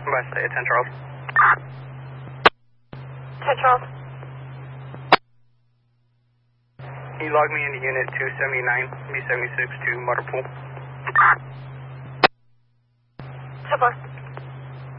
West 10 Charles. 10 Charles. Can you log me into unit 279, B76 to Motor Pool? So far.